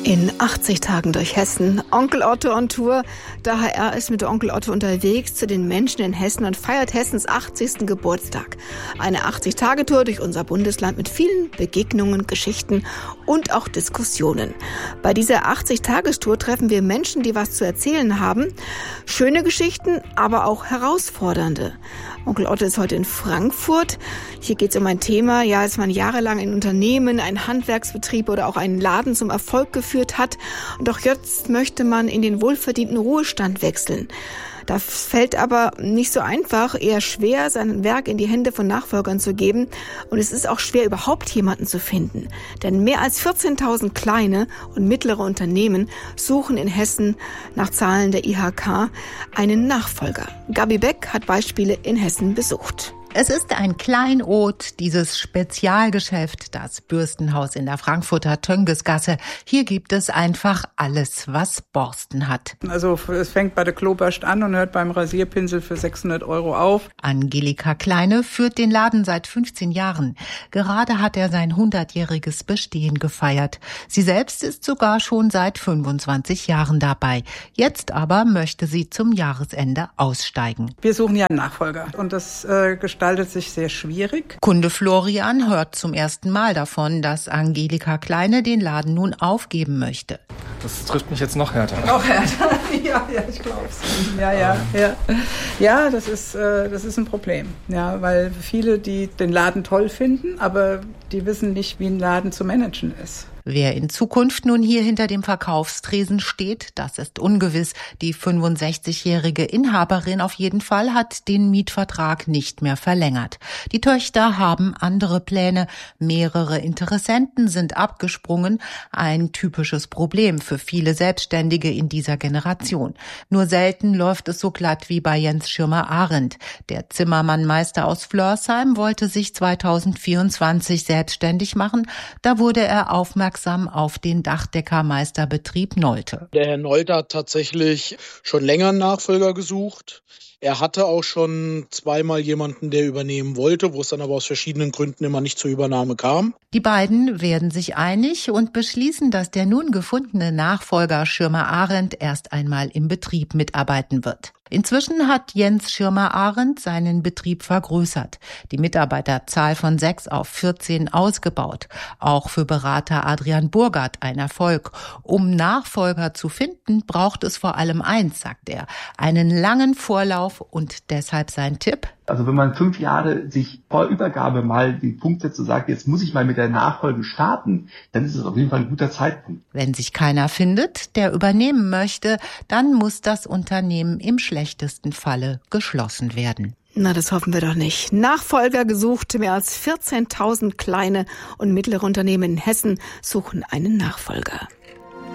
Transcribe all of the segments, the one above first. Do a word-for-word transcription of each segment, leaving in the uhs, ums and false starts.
In achtzig Tagen durch Hessen. Onkel Otto on Tour. Der H R ist mit Onkel Otto unterwegs zu den Menschen in Hessen und feiert Hessens achtzigsten Geburtstag. Eine achtzig-Tage-Tour durch unser Bundesland mit vielen Begegnungen, Geschichten und auch Diskussionen. Bei dieser achtzig-Tagestour treffen wir Menschen, die was zu erzählen haben. Schöne Geschichten, aber auch herausfordernde. Onkel Otto ist heute in Frankfurt. Hier geht es um ein Thema, ja, als man jahrelang ein Unternehmen, einen Handwerksbetrieb oder auch einen Laden zum Erfolg geführt hat. Und doch jetzt möchte man in den wohlverdienten Ruhestand wechseln. Das fällt aber nicht so einfach, eher schwer, sein Werk in die Hände von Nachfolgern zu geben. Und es ist auch schwer, überhaupt jemanden zu finden. Denn mehr als vierzehntausend kleine und mittlere Unternehmen suchen in Hessen nach Zahlen der I H K einen Nachfolger. Gabi Beck hat Beispiele in Hessen besucht. Es ist ein Kleinod, dieses Spezialgeschäft, das Bürstenhaus in der Frankfurter Töngesgasse. Hier gibt es einfach alles, was Borsten hat. Also es fängt bei der Klobürste an und hört beim Rasierpinsel für sechshundert Euro auf. Angelika Kleine führt den Laden seit fünfzehn Jahren. Gerade hat er sein hundertjähriges Bestehen gefeiert. Sie selbst ist sogar schon seit fünfundzwanzig Jahren dabei. Jetzt aber möchte sie zum Jahresende aussteigen. Wir suchen ja einen Nachfolger und das äh, gestaltet sich sehr schwierig. Kunde Florian hört zum ersten Mal davon, dass Angelika Kleine den Laden nun aufgeben möchte. Das trifft mich jetzt noch härter. Noch härter? ja, ja, ich glaube es. Ja, ja, ja. Ja, das ist, äh, das ist ein Problem. Ja, weil viele, die den Laden toll finden, aber die wissen nicht, wie ein Laden zu managen ist. Wer in Zukunft nun hier hinter dem Verkaufstresen steht, das ist ungewiss. Die fünfundsechzigjährige Inhaberin auf jeden Fall hat den Mietvertrag nicht mehr verlängert. Die Töchter haben andere Pläne. Mehrere Interessenten sind abgesprungen. Ein typisches Problem für viele Selbstständige in dieser Generation. Nur selten läuft es so glatt wie bei Jens Schirmer-Arendt. Der Zimmermannmeister aus Flörsheim wollte sich zweitausendvierundzwanzig selbstständig machen. Da wurde er aufmerksam auf den Dachdeckermeisterbetrieb Nolte. Der Herr Nolte hat tatsächlich schon länger einen Nachfolger gesucht. Er hatte auch schon zweimal jemanden, der übernehmen wollte, wo es dann aber aus verschiedenen Gründen immer nicht zur Übernahme kam. Die beiden werden sich einig und beschließen, dass der nun gefundene Nachfolger Schirmer-Arendt erst einmal im Betrieb mitarbeiten wird. Inzwischen hat Jens Schirmer-Arendt seinen Betrieb vergrößert, die Mitarbeiterzahl von sechs auf vierzehn ausgebaut. Auch für Berater Adrian Burgert ein Erfolg. Um Nachfolger zu finden, braucht es vor allem eins, sagt er, einen langen Vorlauf und deshalb sein Tipp: Also wenn man fünf Jahre sich vor Übergabe mal die Punkte zu sagen, jetzt muss ich mal mit der Nachfolge starten, dann ist es auf jeden Fall ein guter Zeitpunkt. Wenn sich keiner findet, der übernehmen möchte, dann muss das Unternehmen im schlechtesten Falle geschlossen werden. Na, das hoffen wir doch nicht. Nachfolger gesucht. Mehr als vierzehntausend kleine und mittlere Unternehmen in Hessen suchen einen Nachfolger.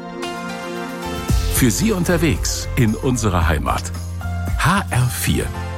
Für Sie unterwegs in unserer Heimat. H R vier.